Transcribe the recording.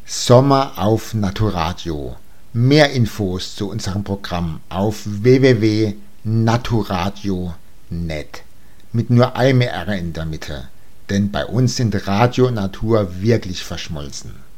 Sommer auf Naturadio. Mehr Infos zu unserem Programm auf www.naturadio.net. Mit nur einem R in der Mitte, denn bei uns sind Radio und Natur wirklich verschmolzen.